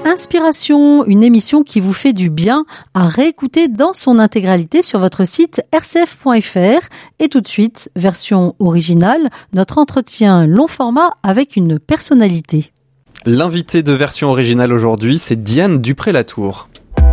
Inspiration, une émission qui vous fait du bien à réécouter dans son intégralité sur votre site rcf.fr. Et tout de suite, version originale, notre entretien long format avec une personnalité. L'invité de version originale aujourd'hui, c'est Diane Dupré-Latour.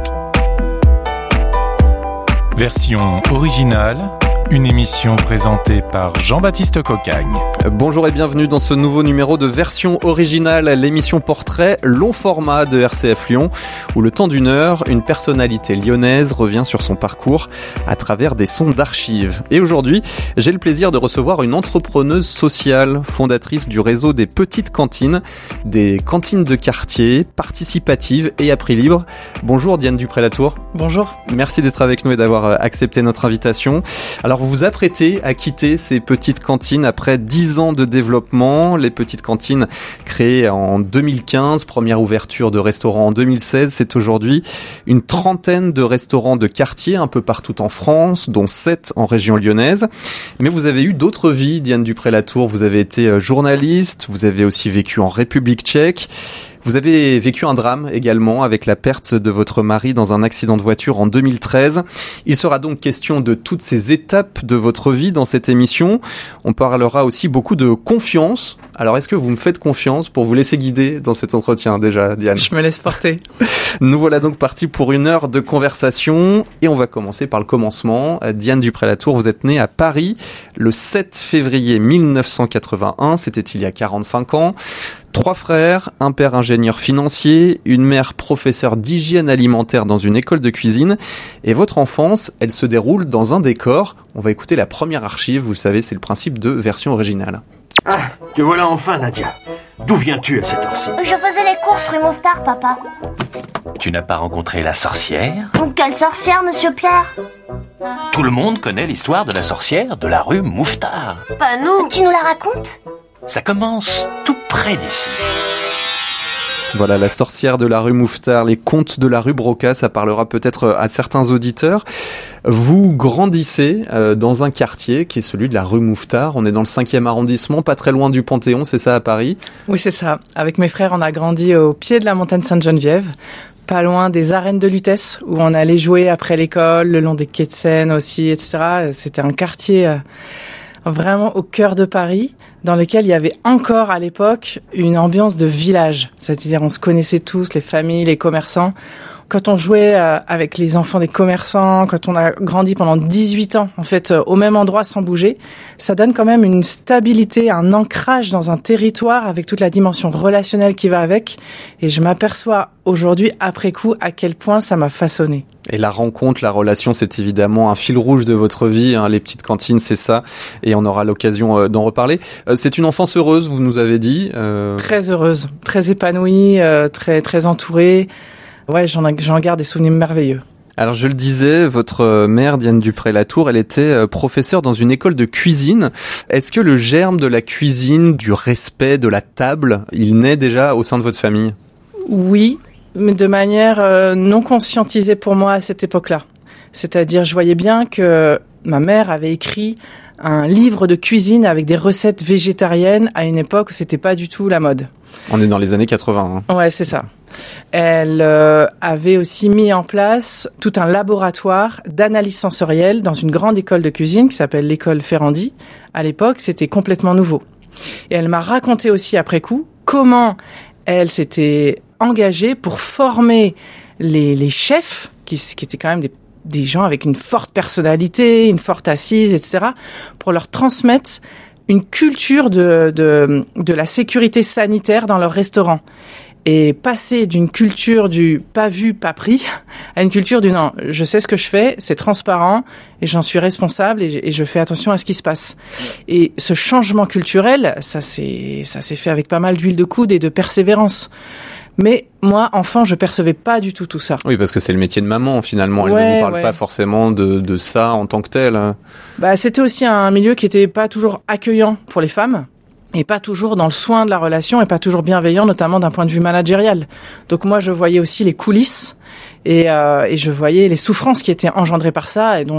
Version originale, une émission présentée par Jean-Baptiste Cocagne. Bonjour et bienvenue dans ce nouveau numéro de version originale, l'émission portrait long format de RCF Lyon, où le temps d'une heure, une personnalité lyonnaise revient sur son parcours à travers des sons d'archives. Et aujourd'hui, j'ai le plaisir de recevoir une entrepreneuse sociale, fondatrice du réseau des petites cantines, des cantines de quartier, participatives et à prix libre. Bonjour Diane Dupré-Latour. Bonjour. Merci d'être avec nous et d'avoir accepté notre invitation. Alors vous vous apprêtez à quitter ces petites cantines après 10 ans de développement. Les petites cantines créées en 2015, première ouverture de restaurants en 2016. C'est aujourd'hui une trentaine de restaurants de quartier un peu partout en France, dont 7 en région lyonnaise. Mais vous avez eu d'autres vies, Diane Dupré-Latour. Vous avez été journaliste, vous avez aussi vécu en République tchèque. Vous avez vécu un drame également avec la perte de votre mari dans un accident de voiture en 2013. Il sera donc question de toutes ces étapes de votre vie dans cette émission. On parlera aussi beaucoup de confiance. Alors, est-ce que vous me faites confiance pour vous laisser guider dans cet entretien déjà, Diane ? Je me laisse porter. Nous voilà donc partis pour une heure de conversation et on va commencer par le commencement. Diane Dupré-Latour, vous êtes née à Paris le 7 février 1981. C'était il y a 45 ans. 3 frères, un père ingénieur financier, une mère professeure d'hygiène alimentaire dans une école de cuisine. Et votre enfance, elle se déroule dans un décor. On va écouter la première archive, vous savez, c'est le principe de version originale. Ah, te voilà enfin, Nadia. D'où viens-tu à cette heure-ci ? Je faisais les courses rue Mouffetard, papa. Tu n'as pas rencontré la sorcière ? Quelle sorcière, monsieur Pierre ? Tout le monde connaît l'histoire de la sorcière de la rue Mouffetard. Pas nous. Tu nous la racontes ? Ça commence tout près d'ici. Voilà, la sorcière de la rue Mouffetard, les contes de la rue Broca, ça parlera peut-être à certains auditeurs. Vous grandissez dans un quartier qui est celui de la rue Mouffetard. On est dans le 5e arrondissement, pas très loin du Panthéon, c'est ça à Paris ? Oui, c'est ça. Avec mes frères, on a grandi au pied de la montagne Sainte-Geneviève, pas loin des arènes de Lutèce, où on allait jouer après l'école, le long des quais de Seine aussi, etc. C'était un quartier vraiment au cœur de Paris, dans lequel il y avait encore à l'époque une ambiance de village. C'est-à-dire on se connaissait tous, les familles, les commerçants. Quand on jouait avec les enfants des commerçants, quand on a grandi pendant 18 ans, en fait, au même endroit sans bouger, ça donne quand même une stabilité, un ancrage dans un territoire avec toute la dimension relationnelle qui va avec. Et je m'aperçois aujourd'hui, après coup, à quel point ça m'a façonné. Et la rencontre, la relation, c'est évidemment un fil rouge de votre vie, hein. Les petites cantines, c'est ça. Et on aura l'occasion d'en reparler. C'est une enfance heureuse, vous nous avez dit. Très heureuse, très épanouie, très entourée. Ouais, j'en garde des souvenirs merveilleux. Alors je le disais, votre mère, Diane Dupré-Latour, elle était professeure dans une école de cuisine. Est-ce que le germe de la cuisine, du respect de la table, il naît déjà au sein de votre famille ? Oui, mais de manière non conscientisée pour moi à cette époque-là. C'est-à-dire, je voyais bien que ma mère avait écrit un livre de cuisine avec des recettes végétariennes à une époque où c'était pas du tout la mode. On est dans les années 80. Hein. Ouais, c'est ça. Elle avait aussi mis en place tout un laboratoire d'analyse sensorielle dans une grande école de cuisine qui s'appelle l'école Ferrandi. À l'époque, c'était complètement nouveau. Et elle m'a raconté aussi après coup comment elle s'était engagée pour former les chefs, qui étaient quand même des gens avec une forte personnalité, une forte assise, etc., pour leur transmettre une culture de la sécurité sanitaire dans leur restaurant. Et passer d'une culture du pas vu, pas pris, à une culture du non, je sais ce que je fais, c'est transparent, et j'en suis responsable, et je fais attention à ce qui se passe. Et ce changement culturel, ça s'est fait avec pas mal d'huile de coude et de persévérance. Mais moi, enfant, je percevais pas du tout ça. Oui, parce que c'est le métier de maman, finalement. Elle ne vous parle pas forcément de ça en tant que tel. Bah, c'était aussi un milieu qui était pas toujours accueillant pour les femmes. Et pas toujours dans le soin de la relation et pas toujours bienveillant, notamment d'un point de vue managérial. Donc moi, je voyais aussi les coulisses et je voyais les souffrances qui étaient engendrées par ça et dont